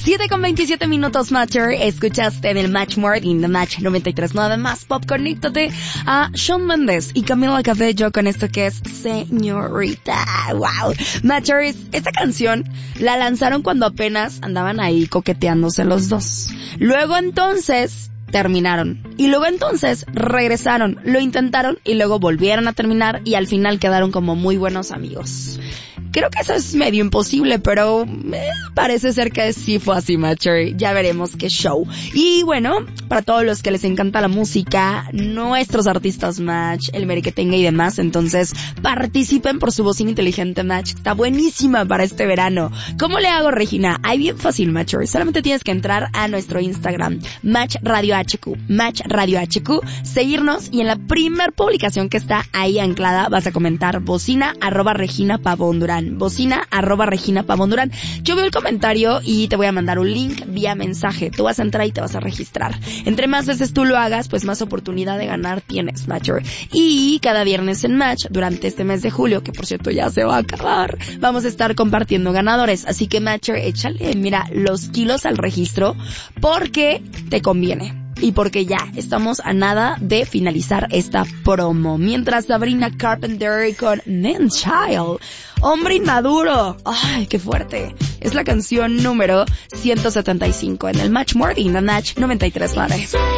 7:27 Matcher. Escuchaste en el Match Morning de Match 93.9 más pop. Conéctate a Shawn Mendes y Camila Cabello con esto que es Señorita. Wow. Matchers, esta canción la lanzaron cuando apenas andaban ahí coqueteándose los dos. Luego entonces terminaron. Y luego entonces regresaron, lo intentaron y luego volvieron a terminar y al final quedaron como muy buenos amigos. Creo que eso es medio imposible, pero parece ser que sí fue así, Matcher. Ya veremos qué show. Y bueno, para todos los que les encanta la música, nuestros artistas Match, el merequetengue y demás, entonces participen por su bocina inteligente Match. Está buenísima para este verano. ¿Cómo le hago, Regina? Ahí bien fácil, Matcher. Solamente tienes que entrar a nuestro Instagram, Match Radio HQ, Match Radio HQ, seguirnos y en la primer publicación que está ahí anclada vas a comentar bocina @Regina Pavón Durán. Bocina @Regina Pavón Durán. Yo veo el comentario y te voy a mandar un link vía mensaje. Tú vas a entrar y te vas a registrar. Entre más veces tú lo hagas, pues más oportunidad de ganar tienes, Matcher. Y cada viernes en Match, durante este mes de julio, que por cierto ya se va a acabar, vamos a estar compartiendo ganadores. Así que Matcher, échale, mira, los kilos al registro porque te conviene. Y porque ya estamos a nada de finalizar esta promo. Mientras Sabrina Carpenter con Man Child, Hombre Inmaduro. Ay, qué fuerte. Es la canción número 175 en el Match Morning de Match 93.9.